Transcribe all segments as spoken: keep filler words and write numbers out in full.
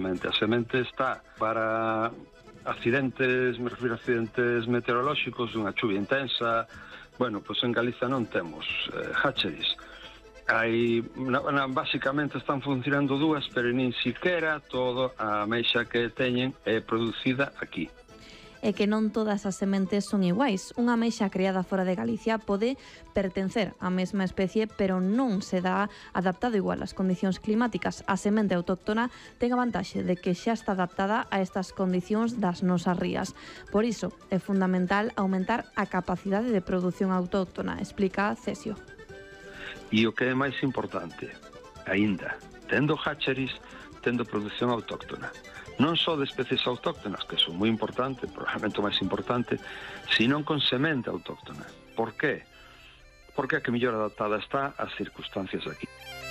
semente. A semente está para accidentes, me refiro a accidentes meteorolóxicos, unha chuvia intensa. Bueno, pois en Galiza non temos eh, hatcheries. Hai, na, na, basicamente están funcionando dúas, pero nin siquiera toda a ameixa que teñen é producida aquí. E que non todas as sementes son iguais. Unha ameixa criada fora de Galicia pode pertencer á mesma especie, pero non se dá adaptado igual ás condicións climáticas. A semente autóctona ten a vantaxe de que xa está adaptada a estas condicións das nosas rías. Por iso é fundamental aumentar a capacidade de produción autóctona, explica Cesio. E o que é máis importante, aínda, tendo hatcheries, tendo produción autóctona. Non só de especies autóctonas, que son moi importantes, probablemente o máis importante, sino con semente autóctona. Por qué? Porque a que mellor adaptada está ás circunstancias aquí.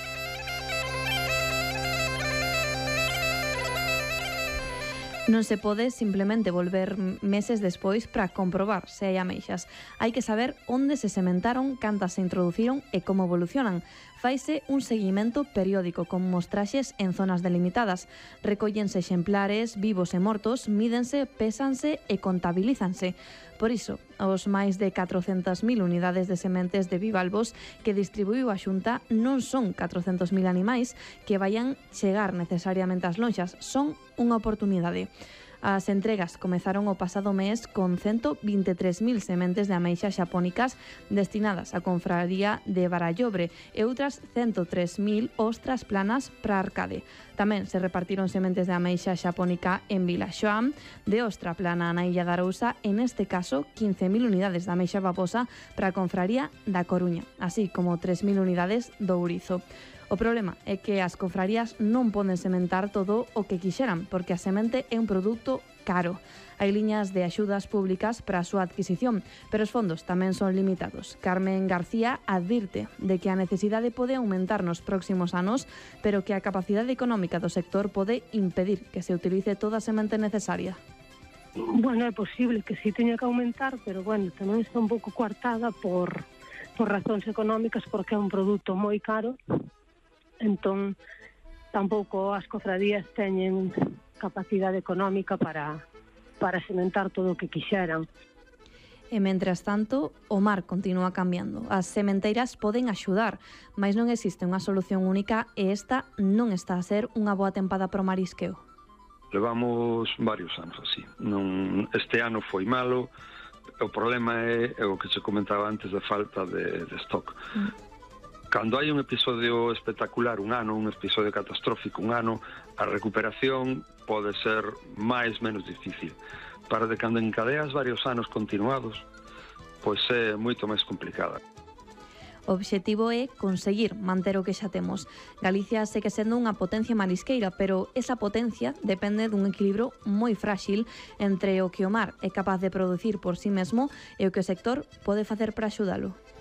Non se pode simplemente volver meses despois para comprobar se hai ameixas. Hai que saber onde se sementaron, cantas se introduciron e como evolucionan. Faise un seguimento periódico con mostraxes en zonas delimitadas. Recóllense exemplares vivos e mortos, mídense, pésanse e contabilízanse. Por iso, os máis de catrocentas mil unidades de sementes de bivalvos que distribuiu a Xunta non son catrocentos mil animais que vayan chegar necesariamente ás lonxas, son unha oportunidade. As entregas comezaron o pasado mes con ciento vinte e tres mil sementes de ameixas xapónicas destinadas á confraría de Barallobre e outras ciento tres mil ostras planas para Arcade. Tamén se repartiron sementes de ameixa xapónica en Vilaxoán, de ostra plana na Illa da Arousa e neste caso quince mil unidades de ameixa babosa para a confraría da Coruña, así como tres mil unidades do Ourizo. O problema é que as confrarías non poden sementar todo o que quixeran, porque a semente é un produto caro. Hai liñas de axudas públicas para a súa adquisición, pero os fondos tamén son limitados. Carmen García advirte de que a necesidade pode aumentar nos próximos anos, pero que a capacidade económica do sector pode impedir que se utilice toda a semente necesaria. Bueno, é posible que sí teña que aumentar, pero bueno, tamén está un pouco coartada por, por razóns económicas, porque é un produto moi caro. Entón, tampouco as cofradías teñen capacidade económica para, para sementar todo o que quixeran. E, mentras tanto, o mar continúa cambiando. As sementeiras poden axudar, mas non existe unha solución única e esta non está a ser unha boa tempada pro marisqueo. Levamos varios anos así. Non, este ano foi malo. O problema é, é o que se comentaba antes, da falta de, de stock. Mm. Cando hai un episodio espectacular un ano, un episodio catastrófico un ano, a recuperación pode ser máis menos difícil. Para de cando encadeas varios anos continuados, pois é moito máis complicada. O obxectivo é conseguir manter o que xa temos. Galicia segue sendo unha potencia marisqueira, pero esa potencia depende dun equilibrio moi frágil entre o que o mar é capaz de producir por sí mesmo e o que o sector pode facer para axudalo.